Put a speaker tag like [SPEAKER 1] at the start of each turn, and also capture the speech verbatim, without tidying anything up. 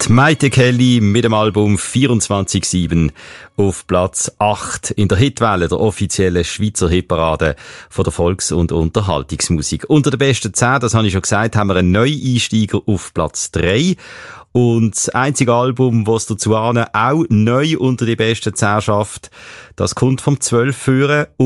[SPEAKER 1] Die Maite Kelly mit dem Album vierundzwanzig sieben auf Platz acht in der Hitwelle, der offiziellen Schweizer Hitparade von der Volks- und Unterhaltungsmusik. Unter den besten zehn, das habe ich schon gesagt, haben wir einen Neueinsteiger auf Platz drei. Und das einzige Album, das dazu auch neu unter die besten zehn schafft, das kommt vom zwölf führen.